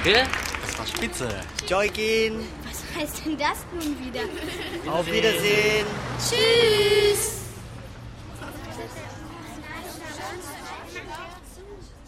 Danke. Das war spitze. Joikin. Was heißt denn das nun wieder? Auf Wiedersehen. Tschüss.